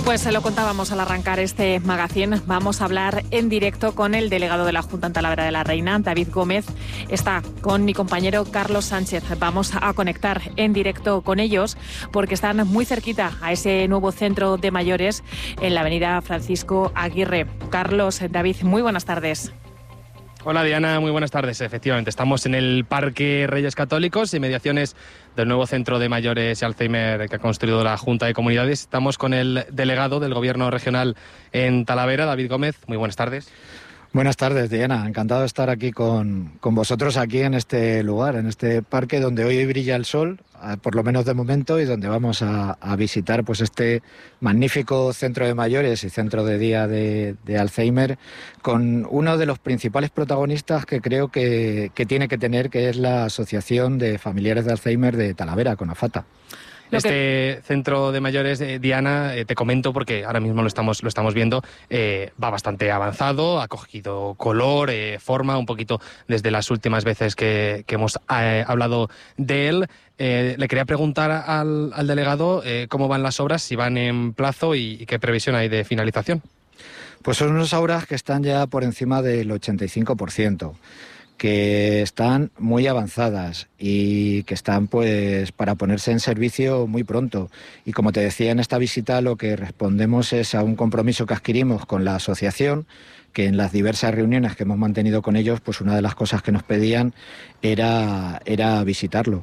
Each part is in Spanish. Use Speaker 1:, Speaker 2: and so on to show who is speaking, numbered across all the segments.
Speaker 1: Pues se lo contábamos al arrancar este magazine. Vamos a hablar en directo con el delegado de la Junta en Talavera de la Reina, David Gómez. Está con mi compañero Carlos Sánchez. Vamos a conectar en directo con ellos porque están muy cerquita a ese nuevo centro de mayores en la avenida Francisco Aguirre. Carlos, David, muy buenas tardes.
Speaker 2: Hola Diana, muy buenas tardes. Efectivamente, estamos en el Parque Reyes Católicos, inmediaciones del nuevo centro de mayores y Alzheimer que ha construido la Junta de Comunidades. Estamos con el delegado del Gobierno regional en Talavera, David Gómez. Muy buenas tardes.
Speaker 3: Buenas tardes, Diana. Encantado de estar aquí con vosotros aquí en este lugar, en este parque donde hoy brilla el sol, por lo menos de momento, y donde vamos a visitar pues este magnífico centro de mayores y centro de día de Alzheimer, con uno de los principales protagonistas que creo que tiene que tener, que es la Asociación de Familiares de Alzheimer de Talavera, CONAFATA.
Speaker 2: Este centro de mayores, Diana, te comento porque ahora mismo lo estamos viendo, va bastante avanzado, ha cogido color, forma, un poquito desde las últimas veces que hemos hablado de él. Le quería preguntar al delegado cómo van las obras, si van en plazo y qué previsión hay de finalización.
Speaker 3: Pues son unas obras que están ya por encima del 85%. Que están muy avanzadas y que están pues para ponerse en servicio muy pronto. Y como te decía, en esta visita lo que respondemos es a un compromiso que adquirimos con la asociación, que en las diversas reuniones que hemos mantenido con ellos, pues una de las cosas que nos pedían era visitarlo.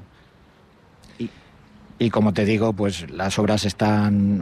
Speaker 3: Y como te digo, pues las obras están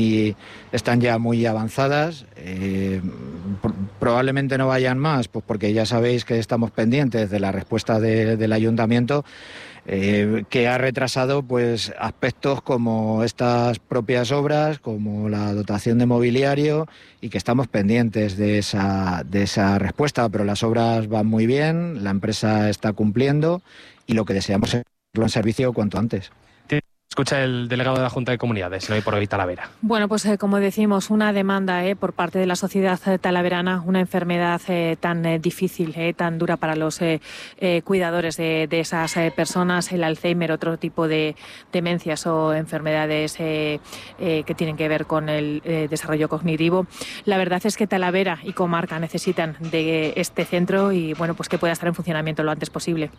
Speaker 3: ya muy avanzadas. Probablemente no vayan más, pues porque ya sabéis que estamos pendientes de la respuesta del ayuntamiento, que ha retrasado pues aspectos como estas propias obras, como la dotación de mobiliario, y que estamos pendientes de esa respuesta. Pero las obras van muy bien, la empresa está cumpliendo y lo que deseamos es ponerlo en servicio cuanto antes.
Speaker 2: Escucha el delegado de la Junta de Comunidades, no hay por hoy Talavera.
Speaker 1: Bueno, pues como decimos, una demanda por parte de la sociedad talaverana, una enfermedad tan difícil, tan dura para los cuidadores de esas personas, el Alzheimer, otro tipo de demencias o enfermedades que tienen que ver con el desarrollo cognitivo. La verdad es que Talavera y comarca necesitan de este centro y bueno, pues que pueda estar en funcionamiento lo antes posible.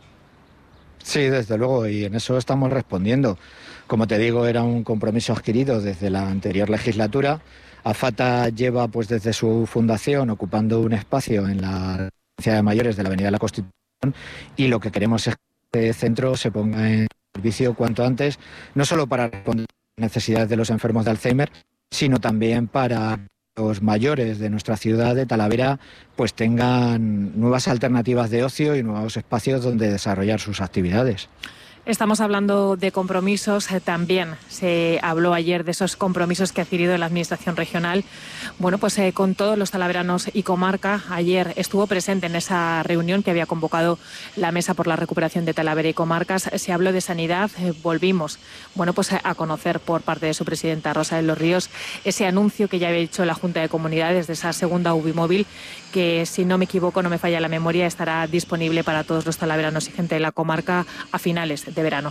Speaker 3: Sí, desde luego, y en eso estamos respondiendo. Como te digo, era un compromiso adquirido desde la anterior legislatura. AFATA lleva pues desde su fundación ocupando un espacio en la residencia de mayores de la Avenida de la Constitución, y lo que queremos es que este centro se ponga en servicio cuanto antes, no solo para responder a las necesidades de los enfermos de Alzheimer, sino también para los mayores de nuestra ciudad de Talavera pues tengan nuevas alternativas de ocio y nuevos espacios donde desarrollar sus actividades.
Speaker 1: Estamos hablando de compromisos, también se habló ayer de esos compromisos que ha adquirido la Administración regional. Bueno, pues con todos los talaveranos y comarca, ayer estuvo presente en esa reunión que había convocado la Mesa por la Recuperación de Talavera y Comarcas. Se habló de sanidad, volvimos, bueno, pues a conocer por parte de su presidenta Rosa de los Ríos ese anuncio que ya había hecho la Junta de Comunidades de esa segunda UBI móvil, que si no me equivoco, no me falla la memoria, estará disponible para todos los talaveranos y gente de la comarca a finales de verano.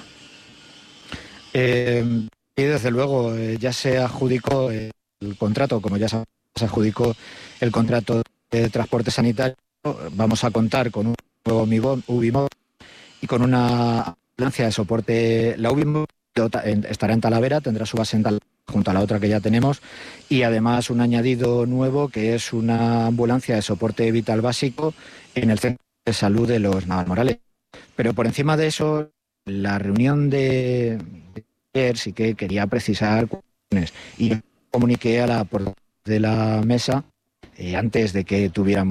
Speaker 3: Y desde luego ya se adjudicó el contrato, como ya se adjudicó el contrato de transporte sanitario. Vamos a contar con un nuevo UBI móvil y con una ambulancia de soporte. La UBI móvil estará en Talavera, tendrá su base en Talavera junto a la otra que ya tenemos, y además un añadido nuevo que es una ambulancia de soporte vital básico en el Centro de Salud de los Navalmorales. Pero por encima de eso, la reunión de ayer sí que quería precisar cuestiones y comuniqué a la portavoz de la mesa antes de que tuviéramos